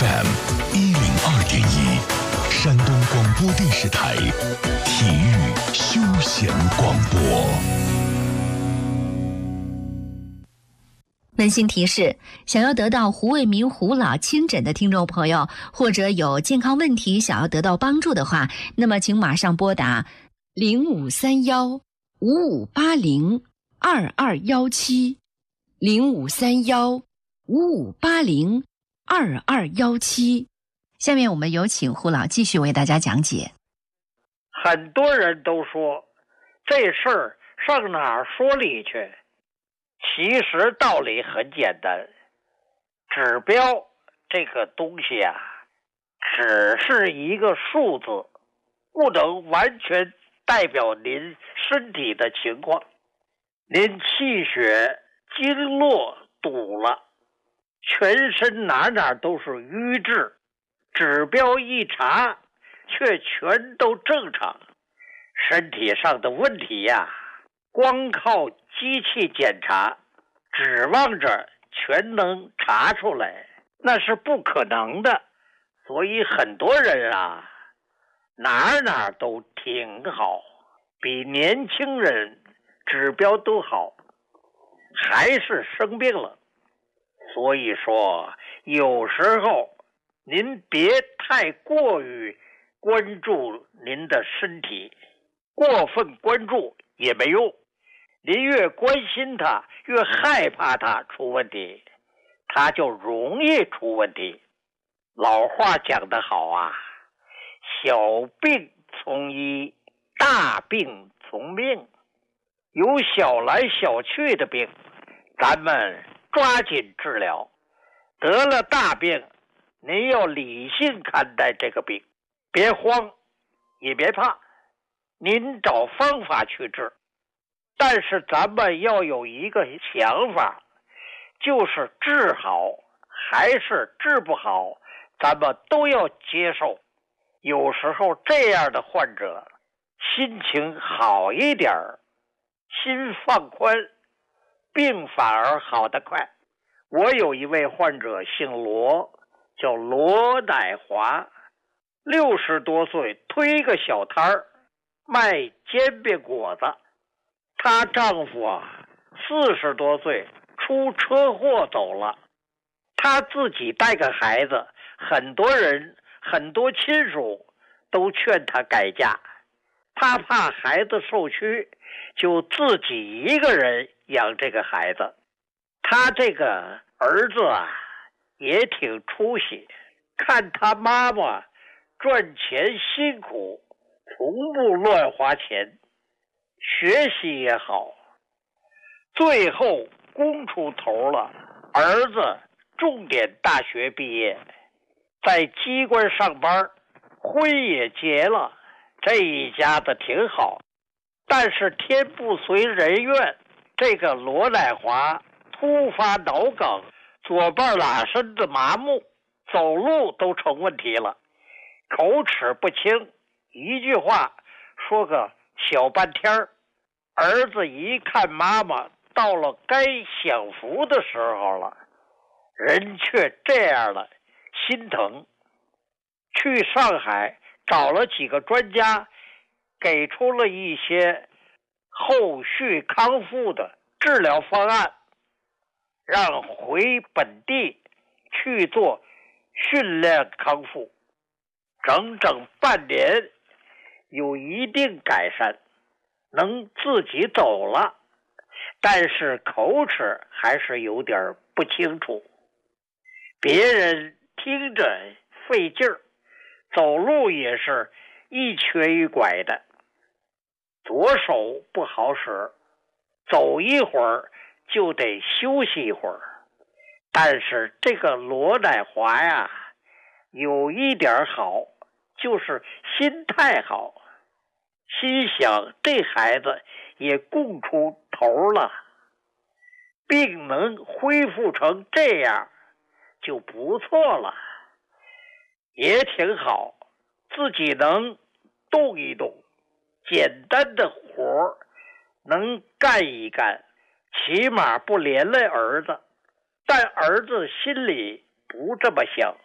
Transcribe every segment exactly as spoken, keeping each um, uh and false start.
F M 一零二点一，山东广播电视台体育休闲广播。 温馨提示：想要得到胡卫民胡老亲诊的听众朋友，或者有健康问题想要得到帮助的话，那么请马上拨打零五三幺五五八零二二幺七零五三幺五五八零二二幺七。下面我们有请胡老继续为大家讲解。 很多人都说这事儿上哪儿说理去？其实道理很简单，指标这个东西啊，只是一个数字，不能完全代表您身体的情况。您气血经络堵了，全身哪哪都是瘀滞，指标一查却全都正常。身体上的问题呀，光靠机器检查指望着全能查出来，那是不可能的。所以很多人啊，哪哪都挺好，比年轻人指标都好，还是生病了。所以说有时候您别太过于关注您的身体，过分关注也没用。您越关心他，越害怕他出问题，他就容易出问题。老话讲得好啊，小病从医，大病从命。有小来小去的病，咱们抓紧治疗。得了大病，您要理性看待这个病，别慌，也别怕，您找方法去治。但是咱们要有一个想法，就是治好还是治不好，咱们都要接受。有时候这样的患者心情好一点，心放宽，病反而好得快。我有一位患者姓罗，叫罗乃华，六十多岁，推个小摊儿卖煎饼果子。她丈夫啊，四十多岁出车祸走了，她自己带个孩子，很多人很多亲属都劝她改嫁，她怕孩子受屈，就自己一个人养这个孩子。她这个儿子啊也挺出息，看他妈妈赚钱辛苦，从不乱花钱，学习也好，最后攻出头了。儿子重点大学毕业，在机关上班，婚也结了，这一家子挺好。但是天不随人愿，这个罗乃华突发脑梗，左半拉身子麻木，走路都成问题了，口齿不清，一句话说个小半天。儿子一看妈妈到了该享福的时候了，人却这样了，心疼。去上海找了几个专家，给出了一些后续康复的治疗方案，让回本地去做训练康复。整整半年有一定改善，能自己走了，但是口齿还是有点不清楚，别人听着费劲儿，走路也是一瘸一拐的，左手不好使，走一会儿就得休息一会儿。但是这个罗乃华呀，有一点好，就是心态好，心想这孩子也供出头了，病能恢复成这样就不错了，也挺好，自己能动一动，简单的活能干一干，起码不连累儿子。但儿子心里不这么想，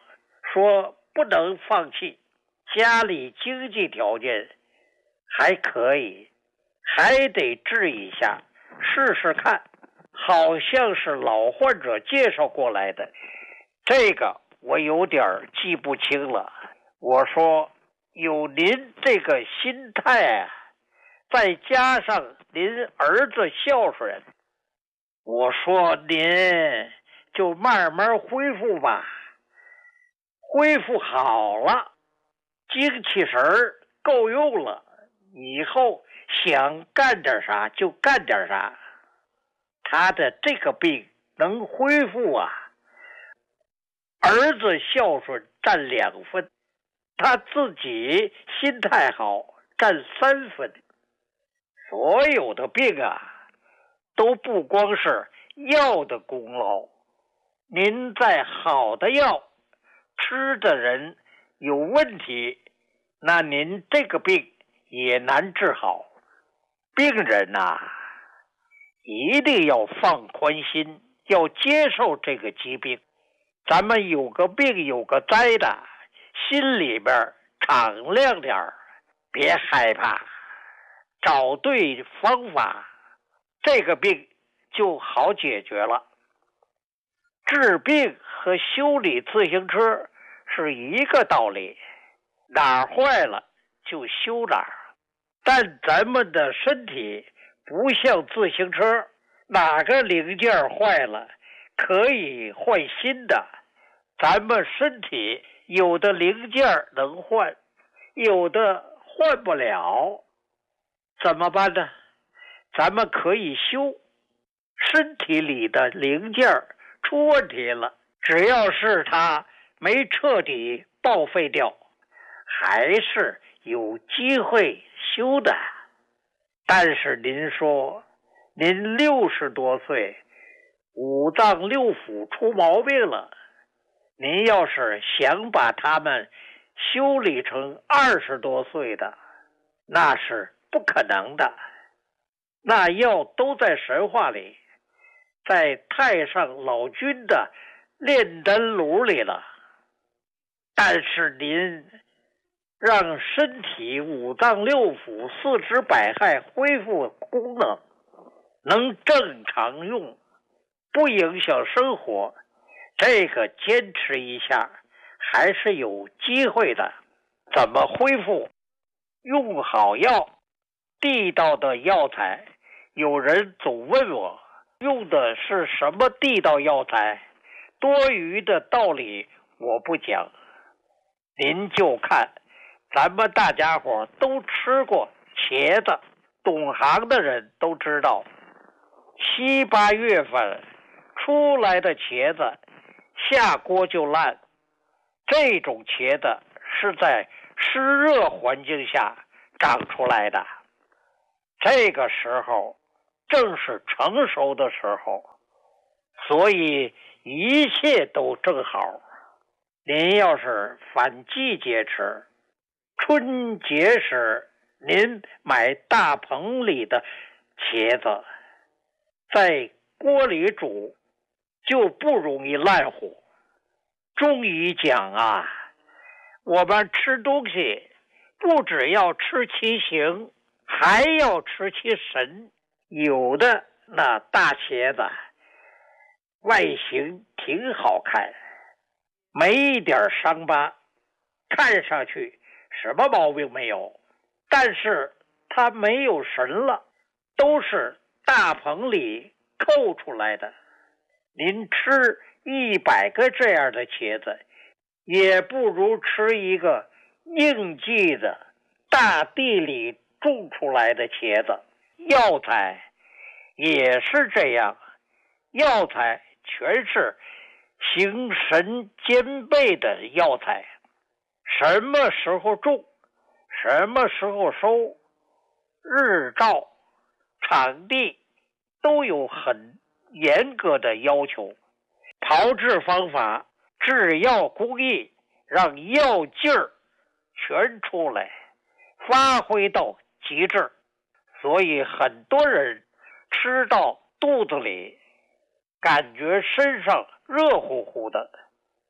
说不能放弃，家里经济条件还可以，还得治一下，试试看。好像是老患者介绍过来的，这个我有点记不清了。我说有您这个心态啊，再加上您儿子孝顺，我说您就慢慢恢复吧，恢复好了，精气神儿够用了，以后想干点啥就干点啥。他的这个病能恢复啊，儿子孝顺占两分，他自己心态好占三分。所有的病啊，都不光是药的功劳，您在好的药吃的人有问题，那您这个病也难治好。病人啊，一定要放宽心，要接受这个疾病。咱们有个病有个灾的，心里边敞亮点儿，别害怕，找对方法，这个病就好解决了。治病和修理自行车是一个道理，哪儿坏了就修哪儿。但咱们的身体不像自行车，哪个零件坏了可以换新的。咱们身体有的零件能换，有的换不了，怎么办呢？咱们可以修。身体里的零件出问题了，只要是它没彻底报废掉，还是有机会修的。但是您说您六十多岁，五脏六腑出毛病了，您要是想把他们修理成二十多岁的，那是不可能的。那药都在神话里，在太上老君的炼丹炉里了。但是您让身体五脏六腑四肢百骸恢复功能，能正常用，不影响生活，这个坚持一下还是有机会的。怎么恢复？用好药，地道的药材。有人总问我用的是什么地道药材，多余的道理我不讲，您就看咱们大家伙都吃过茄子，懂行的人都知道，七八月份出来的茄子下锅就烂，这种茄子是在湿热环境下长出来的，这个时候正是成熟的时候，所以一切都正好。您要是反季节吃，春节时您买大棚里的茄子，在锅里煮就不容易烂乎。中医讲啊，我们吃东西不只要吃其形，还要吃其神。有的那大茄子外形挺好看，没一点伤疤，看上去什么毛病没有，但是它没有神了，都是大棚里扣出来的。您吃一百个这样的茄子，也不如吃一个应季的大地里种出来的茄子。药材也是这样，药材全是形神兼备的药材，什么时候种，什么时候收，日照、场地都有很严格的要求。炮制方法、制药工艺让药劲儿全出来，发挥到极致。所以很多人吃到肚子里，感觉身上热乎乎的，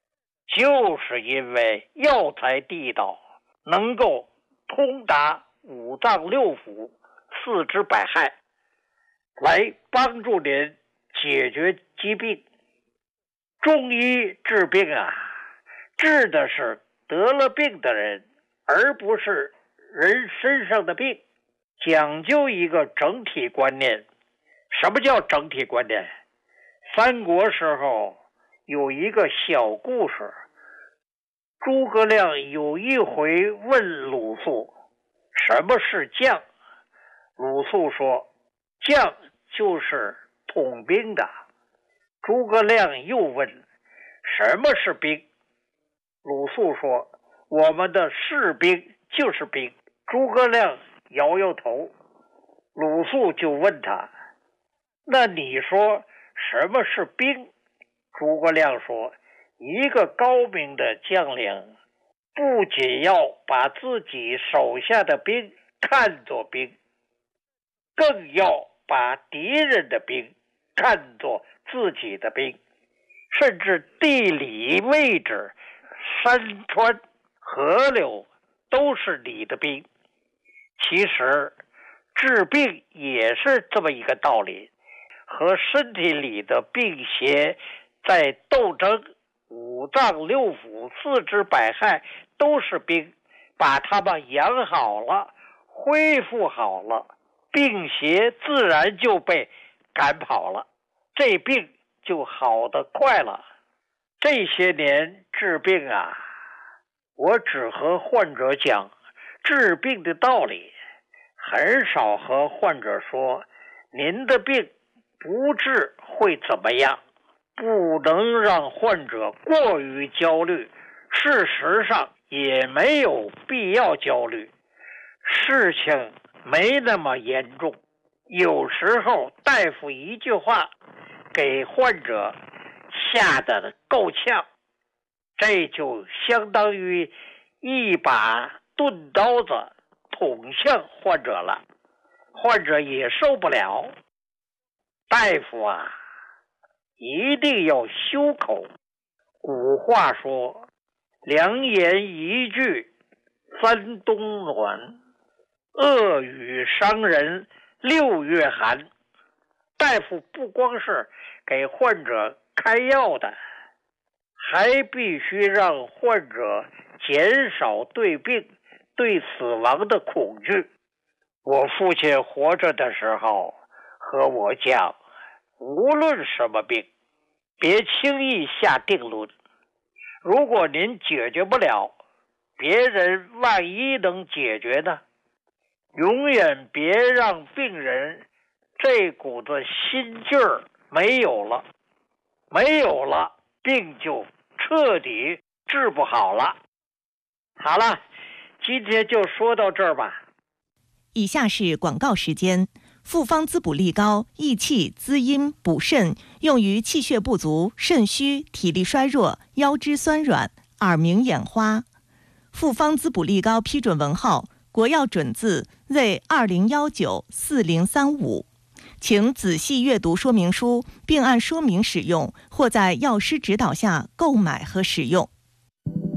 就是因为药材地道，能够通达五脏六腑、四肢百骸，来帮助您解决疾病。中医治病啊，治的是得了病的人，而不是人身上的病，讲究一个整体观念。什么叫整体观念？三国时候有一个小故事，诸葛亮有一回问鲁肃什么是将，鲁肃说将就是统兵的。诸葛亮又问什么是兵，鲁肃说我们的士兵就是兵。诸葛亮摇摇头，鲁肃就问他，那你说什么是兵？诸葛亮说，一个高明的将领不仅要把自己手下的兵看作兵，更要把敌人的兵看作自己的兵，甚至地理位置、山川、河流都是你的兵。其实治病也是这么一个道理，和身体里的病邪在斗争，五脏六腑、四肢百骸都是兵，把它们养好了，恢复好了，病邪自然就被赶跑了，这病就好得快了。这些年治病啊，我只和患者讲治病的道理，很少和患者说您的病不治会怎么样。不能让患者过于焦虑，事实上也没有必要焦虑，事情没那么严重。有时候大夫一句话给患者吓得够呛，这就相当于一把钝刀子捅向患者了，患者也受不了。大夫啊，一定要修口。古话说，良言一句三冬暖，恶语伤人六月寒。大夫不光是给患者开药的，还必须让患者减少对病、对死亡的恐惧。我父亲活着的时候和我讲，无论什么病，别轻易下定论。如果您解决不了，别人万一能解决呢？永远别让病人这股子心劲儿没有了，没有了，病就彻底治不好了。好了，今天就说到这儿吧。 以下是广告时间。复方滋补力高，益气滋阴补肾，用于气血不足、肾虚、体力衰弱、腰肢酸软、耳鸣眼花。复方滋补力高批准文号国药准字 Z 二零一九四零三五，请仔细阅读说明书，并按说明使用，或在药师指导下购买和使用。